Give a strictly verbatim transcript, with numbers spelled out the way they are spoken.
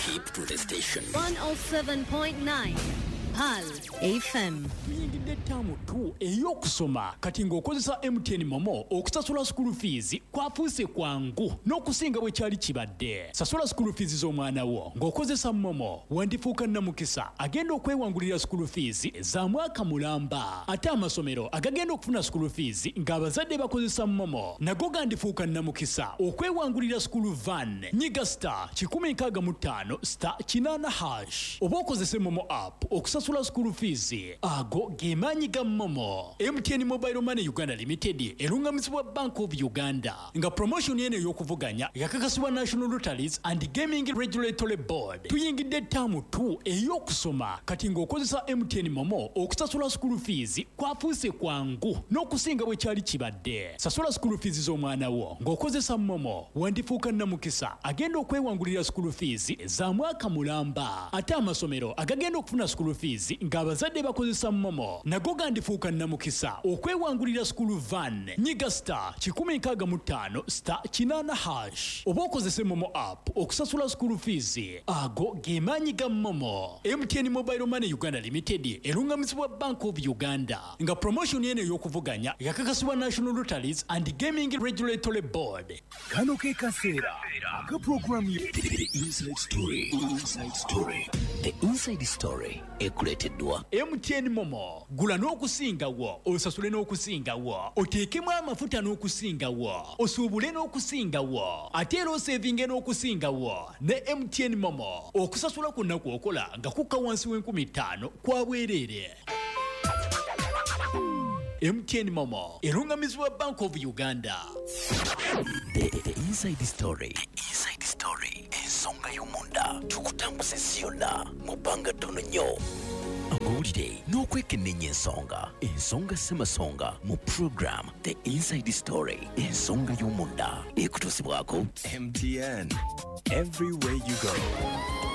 Keep to the station. one oh seven point nine Pal F M. Tuyingidde ttaamu tu ey'okusoma kati ng'okozesa M T N Momo okusasula school fees kwafuuse kwangu n'okusinga bwe kyali kibadde. Sasula school fees z'omwana wo ng'okozesa Momo wandifuuka nnamukisa agenda okwewangulira school fees za mwaka mulamba. Ate amasomero agagenda okufuna school fees ng'abazadde bakozesa Momo nago gandifuuka nnamukisa okwewangulira school van. Nyiga star kikumi nkaaga mu ttaano star kinaana hash oba okozese Momo app okusasula school fees. Ago gemaanyi ga Momo. M T N Mobile Money Uganda Limited erungamizibwa Bank of Uganda nga promotion yene ey'okuvuganya yakakasibwa National Lotteries and Gaming Regulatory Board. Tuyingidde ttaamu tu ey'okusoma kati ng'okozesa M T N Momo okusasula school fees kwafuuse kwangu n'okusinga bwe kyali kibadde. Sasula school fees z'omwana wo ng'okozesa Momo wandifuuka nnamukisa agenda okwewangulira school fees za mwaka mulamba. Ate amasomero agagenda okufuna school fees ng'abazadde bakozesa Momo nago gandifuuka nnamukisa okwewangulira school van. Nyiga star kikumi nkaaga mu ttaano star kinaana hash oba okozese Momo app okusasula school fees. Ago gemaanyi ga Momo. M T N Mobile Money Uganda Limited erungamizibwa Bank of Uganda nga promotion yene ey'okuvuganya yakakasibwa National Lotteries and Gaming Regulatory Board. Kano ke kaseera aka program The Inside Story. Inside Story. The Inside Story ekuleeteddwa M T N Momo. Gula n'okusingawo osasule n'okusingawo oteekemu amafuta n'okusingawo osuubule n'okusingawo ate era osevinge n'okusingawo ne M T N Momo. Okusasula ku nnaku okola nga kukka wansi w'enkumi ttaano kwa bwereere. M T N Momo erungamizibwa Bank of Uganda. The, the Inside Story. The Inside Story. Ensonga y'omunda tukutambuze siyonna mu bbanga ttono nnyo. Amawulire n'okwekennenya ensonga. Ensonga ssemasonga mu program The Inside Story. Ensonga y'omunda ekutuusibwako M T N. Everywhere you go.